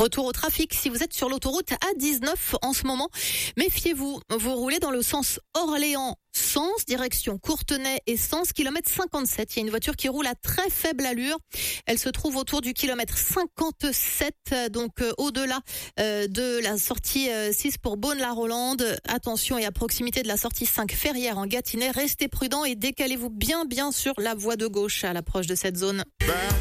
Retour au trafic si vous êtes sur l'autoroute A19 en ce moment. Méfiez-vous, vous roulez dans le sens Orléans-Sens, direction Courtenay et Sens, kilomètre 57. Il y a une voiture qui roule à très faible allure. Elle se trouve autour du kilomètre 57, donc au-delà de la sortie 6 pour Beaune-la-Rolande. Attention, et à proximité de la sortie 5 Ferrières en Gâtinais. Restez prudents et décalez-vous bien sur la voie de gauche à l'approche de cette zone.